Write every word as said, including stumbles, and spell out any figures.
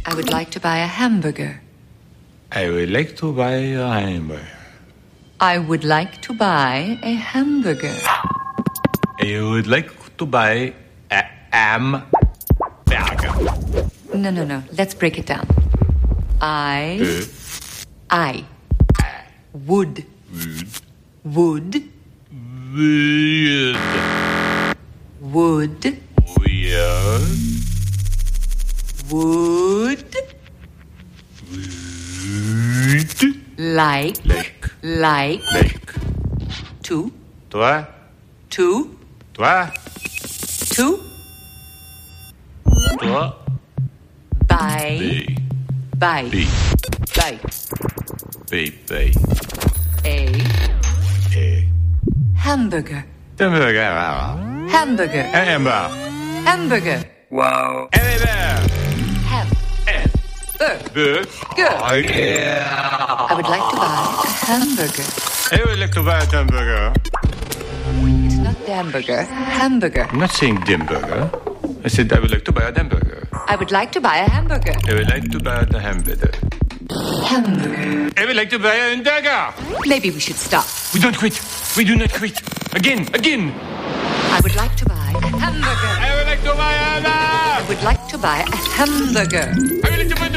I would like to buy a hamburger. I would like to buy a hamburger. I would like to buy a hamburger. I would like to buy a hamburger. No, no, no. Let's break it down. I... Uh, I... Would... would. Would... Would. Would... Weird. Would... Would. Like... Like. Like... Like. To... Toi. To... Toi. To... Toi. Buy... Be. Buy... Be. Buy... Be. Be. A... A. Hamburger... Hamburger. Hamburger... Hamburger. Hamburger... Wow. Hamburger. Ham... Eh. Bur... Burger. Good. Oh, yeah. I would like to buy a hamburger. I would like to buy a hamburger. It's not hamburger. Hamburger. I'm not saying hamburger. I said I would like to buy a hamburger. I would like to buy a hamburger. I would like to buy a hamburger. Hamburger. I would like to buy a hamburger. Maybe we should stop. We don't quit. We do not quit. Again, again. I would like to buy a hamburger. I would like to buy a hamburger. I would like to buy a hamburger. I would like to buy